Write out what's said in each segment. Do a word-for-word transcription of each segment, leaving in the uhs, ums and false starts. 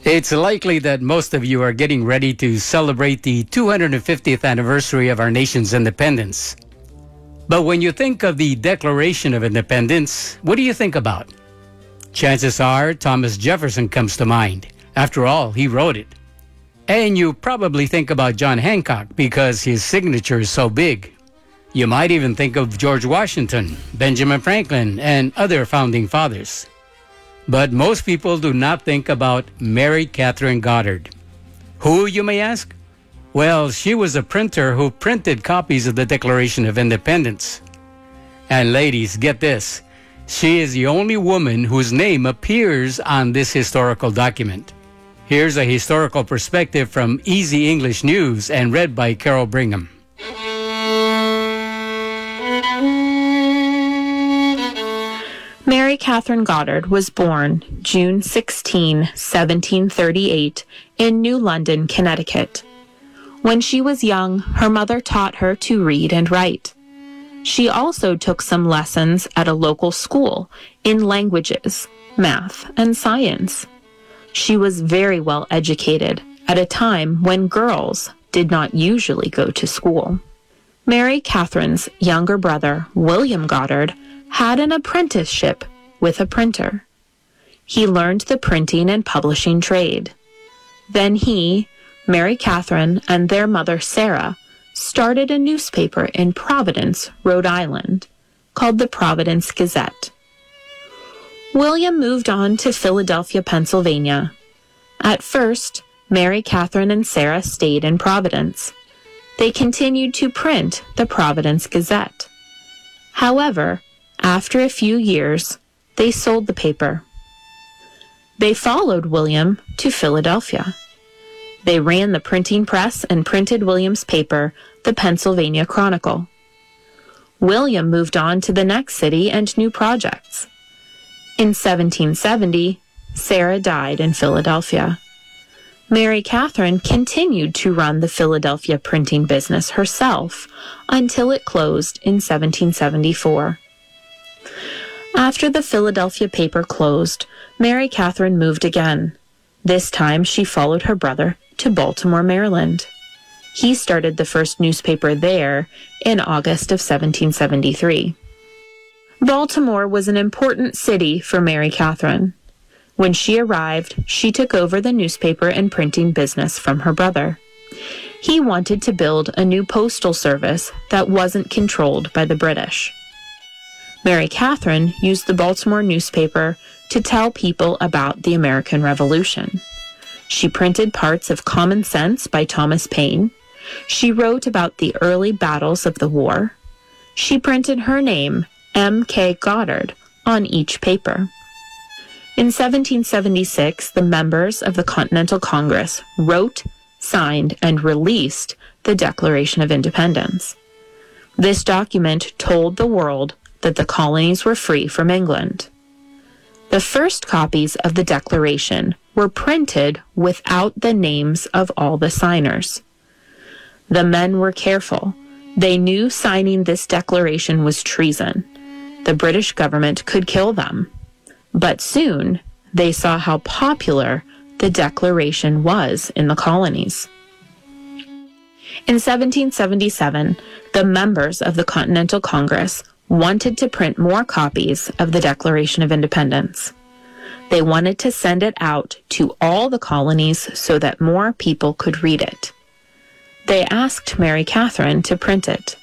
It's likely that most of you are getting ready to celebrate the two hundred fiftieth anniversary of our nation's independence. But when you think of the Declaration of Independence, what do you think about? Chances are Thomas Jefferson comes to mind. After all, he wrote it. And you probably think about John Hancock because his signature is so big. You might even think of George Washington, Benjamin Franklin, and other founding fathers. But most people do not think about Mary Catherine Goddard. Who, you may ask? Well, she was a printer who printed copies of the Declaration of Independence. And ladies, get this. She is the only woman whose name appears on this historical document. Here's a historical perspective from Easy English News and read by Carol Brigham. Mary Catherine Goddard was born June sixteenth, seventeen thirty-eight, in New London, Connecticut. When she was young, her mother taught her to read and write. She also took some lessons at a local school in languages, math, and science. She was very well educated at a time when girls did not usually go to school. Mary Catherine's younger brother, William Goddard, had an apprenticeship with a printer. He learned the printing and publishing trade. Then he, Mary Catherine, and their mother Sarah started a newspaper in Providence, Rhode Island, called the Providence Gazette. William moved on to Philadelphia, Pennsylvania. At first, Mary Catherine and Sarah stayed in Providence. They continued to print the Providence Gazette. However, after a few years, they sold the paper. They followed William to Philadelphia. They ran the printing press and printed William's paper, the Pennsylvania Chronicle. William moved on to the next city and new projects. In seventeen seventy, Sarah died in Philadelphia. Mary Catherine continued to run the Philadelphia printing business herself until it closed in seventeen seventy-four. After the Philadelphia paper closed, Mary Catherine moved again. This time she followed her brother to Baltimore, Maryland. He started the first newspaper there in August of seventeen seventy-three. Baltimore was an important city for Mary Catherine. When she arrived, she took over the newspaper and printing business from her brother. He wanted to build a new postal service that wasn't controlled by the British. Mary Catherine used the Baltimore newspaper to tell people about the American Revolution. She printed parts of Common Sense by Thomas Paine. She wrote about the early battles of the war. She printed her name, M K Goddard, on each paper. In seventeen seventy-six, the members of the Continental Congress wrote, signed, and released the Declaration of Independence. This document told the world that the colonies were free from England. The first copies of the Declaration were printed without the names of all the signers. The men were careful. They knew signing this declaration was treason. The British government could kill them. But soon, they saw how popular the Declaration was in the colonies. In seventeen seventy-seven, the members of the Continental Congress wanted to print more copies of the Declaration of Independence. They wanted to send it out to all the colonies so that more people could read it. They asked Mary Catherine to print it.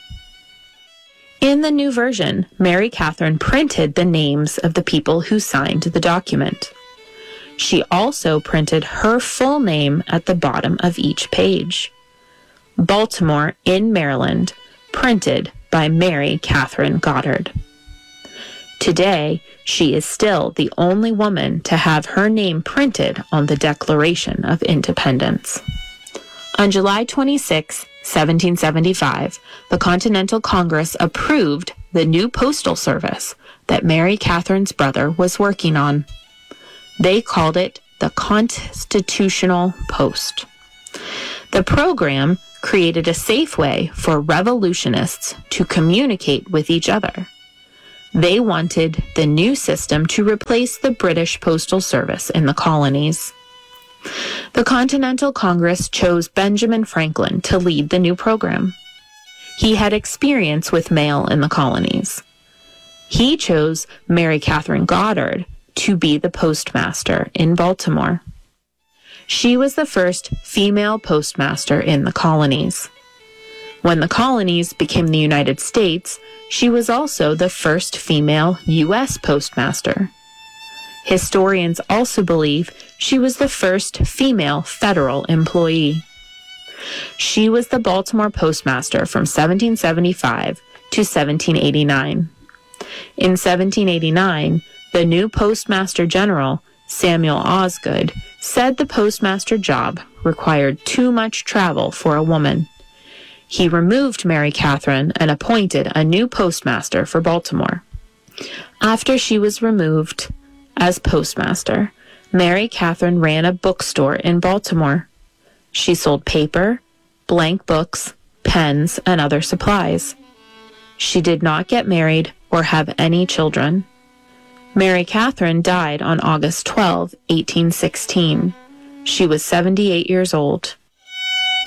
In the new version, Mary Catherine printed the names of the people who signed the document. She also printed her full name at the bottom of each page. Baltimore in Maryland, printed by Mary Catherine Goddard. Today, she is still the only woman to have her name printed on the Declaration of Independence. On July twenty-sixth, seventeen seventy-five, the Continental Congress approved the new postal service that Mary Catherine's brother was working on. They called it the Constitutional Post. The program created a safe way for revolutionists to communicate with each other. They wanted the new system to replace the British postal service in the colonies. The Continental Congress chose Benjamin Franklin to lead the new program. He had experience with mail in the colonies. He chose Mary Catherine Goddard to be the postmaster in Baltimore. She was the first female postmaster in the colonies. When the colonies became the United States, she was also the first female U S postmaster. Historians also believe she was the first female federal employee. She was the Baltimore postmaster from seventeen seventy-five to seventeen eighty-nine. In seventeen eighty-nine, the new Postmaster General, Samuel Osgood, said the postmaster job required too much travel for a woman. He removed Mary Catherine and appointed a new postmaster for Baltimore. After she was removed as postmaster, Mary Catherine ran a bookstore in Baltimore. She sold paper, blank books, pens, and other supplies. She did not get married or have any children. Mary Catherine died on August twelfth, eighteen sixteen. She was seventy-eight years old.